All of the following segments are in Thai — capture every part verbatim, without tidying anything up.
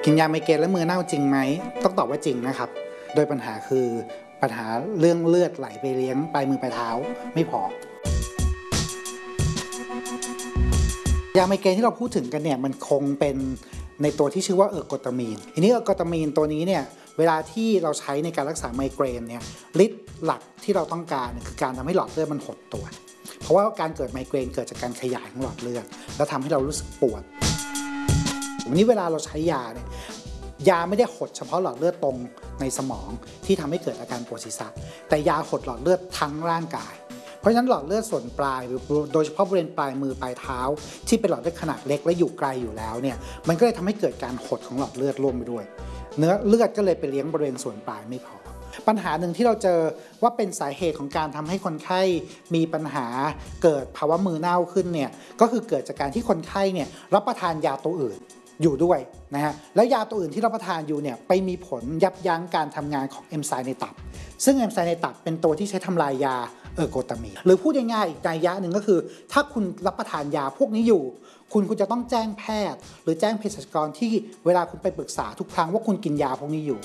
กินยาไมเกรนแล้วมือเน่าจริงไหมต้องตอบว่าจริงนะครับโดยปัญหาคือปัญหาเรื่องเลือดไหลไปเลี้ยงปลายมือปลายเท้าไม่พอยาไมเกรนที่เราพูดถึงกันเนี่ยมันคงเป็นในตัวที่ชื่อว่าเออร์โกตามีนทีนี้เออร์โกตามีนตัวนี้เนี่ยเวลาที่เราใช้ในการรักษาไมเกรนเนี่ยฤทธิ์หลักที่เราต้องการคือการทำให้หลอดเลือดมันหดตัวเพราะว่าการเกิดไมเกรนเกิดจากการขยายของหลอดเลือดแล้วทำให้เรารู้สึกปวดวันนี้เวลาเราใช้ยาเนี่ยยาไม่ได้หดเฉพาะหลอดเลือดตรงในสมองที่ทำให้เกิดอาการปวดศีรษะแต่ยาหดหลอดเลือดทั้งร่างกายเพราะฉะนั้นหลอดเลือดส่วนปลายโดยเฉพาะบริเวณปลายมือปลายเท้าที่เป็นหลอดเลือดขนาดเล็กและอยู่ไกลอยู่แล้วเนี่ยมันก็เลยทำให้เกิดการหดของหลอดเลือดร่วมไปด้วยเนื้อเลือดก็เลยไปเลี้ยงบริเวณส่วนปลายไม่พอปัญหาหนึ่งที่เราเจอว่าเป็นสาเหตุของการทำให้คนไข้มีปัญหาเกิดภาวะมือเน่าขึ้นเนี่ยก็คือเกิดจากการที่คนไข้เนี่ยรับประทานยาตัวอื่นอยู่ด้วยนะฮะแล้วยาตัวอื่นที่รับประทานอยู่เนี่ยไปมีผลยับยั้งการทำงานของเอนไซม์ในตับซึ่งเอนไซม์ในตับเป็นตัวที่ใช้ทำลายยาเออร์โกตามีนหรือพูดง่ายๆอีกนัยยะหนึ่งก็คือถ้าคุณรับประทานยาพวกนี้อยู่คุณคุณจะต้องแจ้งแพทย์หรือแจ้งเภสัชกรที่เวลาคุณไปปรึกษาทุกครั้งว่าคุณกินยาพวกนี้อยู่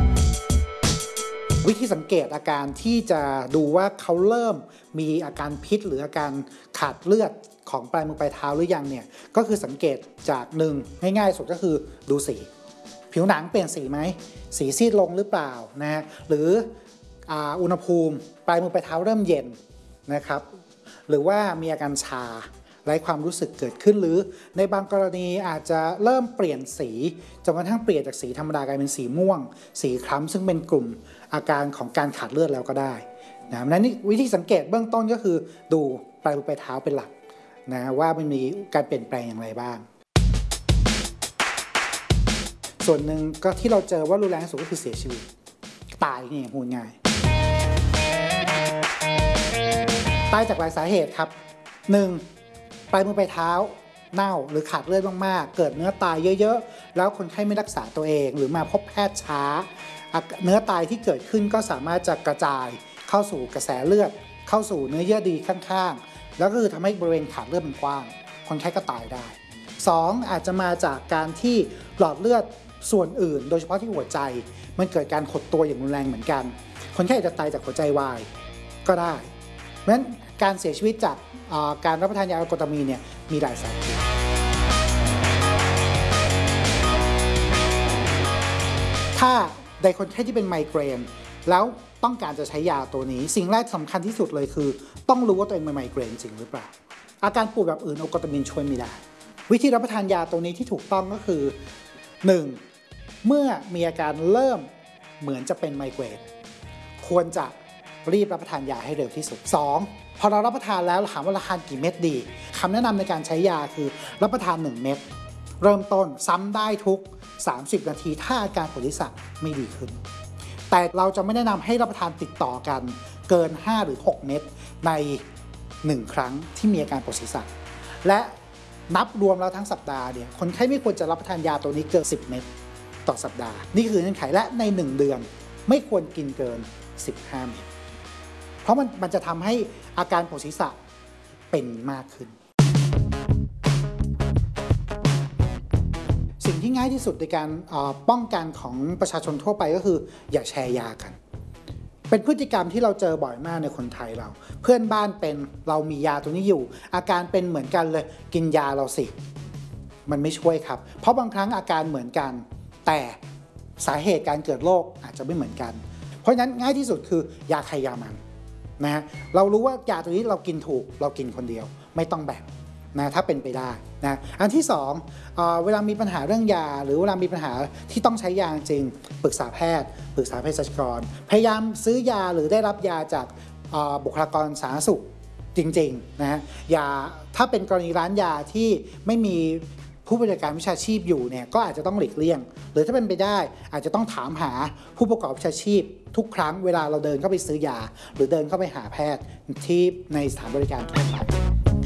วิธีสังเกตอาการที่จะดูว่าเขาเริ่มมีอาการพิษหรืออาการขาดเลือดของปลายมือปลายเท้าหรือยังเนี่ยก็คือสังเกตจากหนึ่งง่ายๆสุดก็คือดูสีผิวหนังเปลี่ยนสีไหมสีซีดลงหรือเปล่านะฮะหรืออุณหภูมิปลายมือปลายเท้าเริ่มเย็นนะครับหรือว่ามีอาการชาไร้ความรู้สึกเกิดขึ้นหรือในบางกรณีอาจจะเริ่มเปลี่ยนสีจนกระทั่งเปลี่ยนจากสีธรรมดากลายเป็นสีม่วงสีคล้ำซึ่งเป็นกลุ่มอาการของการขาดเลือดแล้วก็ได้นะนั้นวิธีสังเกตเบื้องต้นก็คือดูปลายมือปลายเท้าเป็นหลักนะว่ามันมีการเปลี่ยนแปลงอย่างไรบ้างส่วนหนึ่งก็ที่เราเจอว่ารุนแรงที่สุดก็คือเสียชีวิตตายนี่พูดง่ายตายจากหลายสาเหตุครับ หนึ่ง ปลายมือปลายเท้าเน่าหรือขาดเลือดมากๆเกิดเนื้อตายเยอะๆแล้วคนไข้ไม่รักษาตัวเองหรือมาพบแพทย์ช้าเนื้อตายที่เกิดขึ้นก็สามารถจะกระจายเข้าสู่กระแสเลือดเข้าสู่เนื้อเยื่อดีข้างๆแล้วก็คือทำให้บริเวณขาดเลือดมันกว้างคนไข้ก็ตายได้ สอง อาจจะมาจากการที่หลอดเลือดส่วนอื่นโดยเฉพาะที่หัวใจมันเกิดการหดตัวอย่างรุนแรงเหมือนกันคนไข้อาจจะตายจากหัวใจวายก็ได้เพราะฉะนั้นการเสียชีวิตจากการรับประทานยาเออร์โกตามีนเนี่ยมีหลายสาเหตุถ้าในคนไข้ที่เป็นไมเกรนแล้วต้องการจะใช้ยาตัวนี้สิ่งแรกสำคัญที่สุดเลยคือต้องรู้ว่าตัวเองเป็นไมเกรนจริงหรือเปล่าอาการปวดแบบอื่นเออร์โกตามีนช่วยไม่ได้วิธีรับประทานยาตัวนี้ที่ถูกต้องก็คือ หนึ่ง เมื่อมีอาการเริ่มเหมือนจะเป็นไมเกรนควรจะรีบรับประทานยาให้เร็วที่สุด สอง พอเรารับประทานแล้วถามว่ารับประทานกี่เม็ดดีคำแนะนำในการใช้ยาคือรับประทานหนึ่งเม็ดเริ่มต้นซ้ำได้ทุกสามสิบนาทีถ้าอาการปวดศีรษะไม่ดีขึ้นแต่เราจะไม่แนะนำให้รับประทานติดต่อกันเกินห้าหรือหกเม็ดในหนึ่งครั้งที่มีอาการปวดศีรษะและนับรวมแล้วทั้งสัปดาห์เนี่ยคนไข้ไม่ควรจะรับประทานยาตัวนี้เกินสิบเม็ดต่อสัปดาห์นี่คือเงื่อนไขและในหนึ่งเดือนไม่ควรกินเกินสิบห้าเม็ดเพราะมันมันจะทำให้อาการปวดศีรษะเป็นมากขึ้นสิ่งที่ง่ายที่สุดในการป้องกันของประชาชนทั่วไปก็คืออย่าแชร์ยากันเป็นพฤติกรรมที่เราเจอบ่อยมากในคนไทยเราเพื่อนบ้านเป็นเรามียาตัวนี้อยู่อาการเป็นเหมือนกันเลยกินยาเราสิมันไม่ช่วยครับเพราะบางครั้งอาการเหมือนกันแต่สาเหตุการเกิดโรคอาจจะไม่เหมือนกันเพราะฉะนั้นง่ายที่สุดคือยาใครยามันนะฮะเรารู้ว่ายาตัวนี้เรากินถูกเรากินคนเดียวไม่ต้องแบ่งนะถ้าเป็นไปได้นะอันที่สองเอ่อเวลามีปัญหาเรื่องยาหรือเวลามีปัญหาที่ต้องใช้ยาจริงปรึกษาแพทย์ปรึกษาเภสัชกรพยายามซื้อยาหรือได้รับยาจากบุคลากรสาธารณสุขจริงๆนะฮะยาถ้าเป็นกรณีร้านยาที่ไม่มีผู้บริการวิชาชีพอยู่เนี่ยก็อาจจะต้องหลีกเลี่ยงหรือถ้าเป็นไปได้อาจจะต้องถามหาผู้ประกอบวิชาชีพทุกครั้งเวลาเราเดินเข้าไปซื้อยาหรือเดินเข้าไปหาแพทย์ที่ในสถานบริการทั่วไป